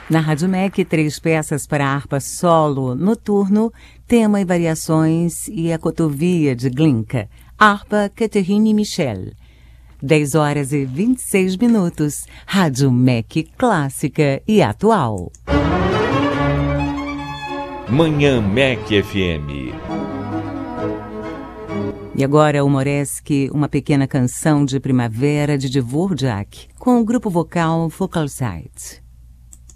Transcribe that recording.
Na Rádio MEC, 3 peças para harpa solo, noturno, tema e variações e a cotovia de Glinka, harpa Catherine Michel. 10 horas e 26 minutos, Rádio MEC clássica e atual. Manhã MEC FM. E agora o Moresque, uma pequena canção de primavera de Dvorak, com o grupo vocal Vocal Site.